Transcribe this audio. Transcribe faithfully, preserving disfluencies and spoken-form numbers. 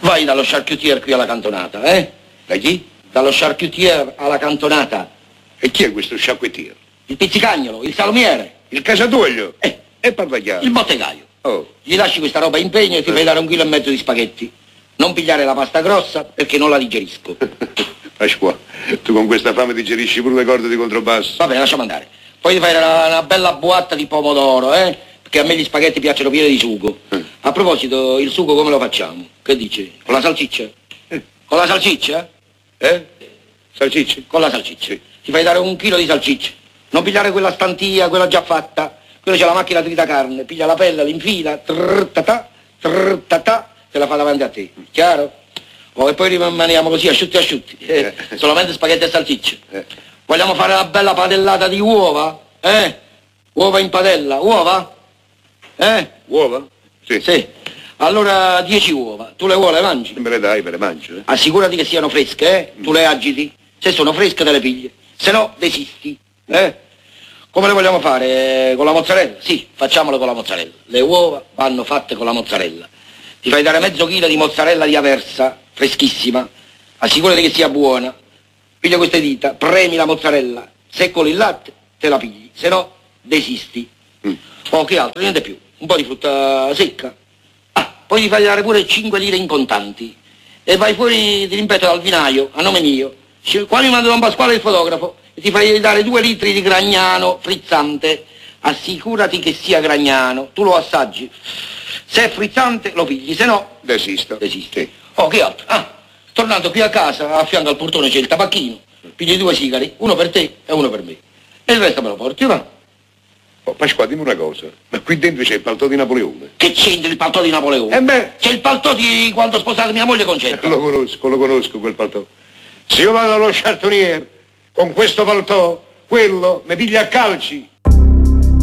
Vai dallo charcutier qui alla cantonata, eh? Da chi? Dallo charcutier alla cantonata. E chi è questo sciacquettiere? Il pizzicagnolo, il salumiere. Il casatoio? Eh. E parla chiaro. Il bottegaio. Oh. Gli lasci questa roba impegno e ti fai dare un chilo e mezzo di spaghetti. Non pigliare la pasta grossa perché non la digerisco. Pasqua, tu con questa fame digerisci pure le corde di controbasso. Vabbè, lasciamo andare. Poi ti fai una, una bella boatta di pomodoro, eh? Perché a me gli spaghetti piacciono pieni di sugo. Eh. A proposito, il sugo come lo facciamo? Che dici? Con la salsiccia? Eh. Con la salsiccia? Eh? Salsicce? Con la salsiccia. Sì. Ti fai dare un chilo di salsiccia. Non pigliare quella stantia, quella già fatta. Quella c'è la macchina tritacarne. Piglia la pelle, l'infila, trrr-ta-ta, trrr-ta-ta, te la fa davanti a te. Chiaro? Oh, e poi rimaniamo così, asciutti asciutti. Eh, Eh. Solamente spaghetti e salsiccia. Eh. Vogliamo fare una bella padellata di uova? Eh? Uova in padella, uova? Eh? Uova? Sì. Sì. Allora dieci uova. Tu le uova le mangi? Me le dai, me le mangio, eh? Assicurati che siano fresche, eh? Tu le agiti. Se sono fresche te le pigli. Se no, desisti. Eh? Come le vogliamo fare? Con la mozzarella? Sì, facciamole con la mozzarella. Le uova vanno fatte con la mozzarella. Ti fai dare mezzo chilo di mozzarella di Aversa, freschissima. Assicurati che sia buona. Piglia queste dita, premi la mozzarella. Se con il latte, te la pigli. Se no, desisti. Mm. Oh, che altro? Niente più. Un po' di frutta secca. Ah, poi ti fai dare pure cinque lire in contanti. E vai fuori, ti ripeto, dal vinaio, a nome mio. Qua mi manda Don Pasquale il fotografo. E ti fai dare due litri di Gragnano frizzante. Assicurati che sia Gragnano. Tu lo assaggi. Se è frizzante lo pigli, se no... Desisto. Desisti. Sì. Oh, che altro? Ah, tornando qui a casa, a fianco al portone c'è il tabacchino. Pigli due sigari, uno per te e uno per me. E il resto me lo porti, va? Oh, Pasqua, dimmi una cosa. Ma qui dentro c'è il paltò di Napoleone. Che c'entra il paltò di Napoleone? Eh beh... C'è il paltò di quando ho sposato mia moglie con Certa. Lo conosco, lo conosco quel paltò. Se io vado allo chartoniere con questo paltò, quello mi piglia a calci.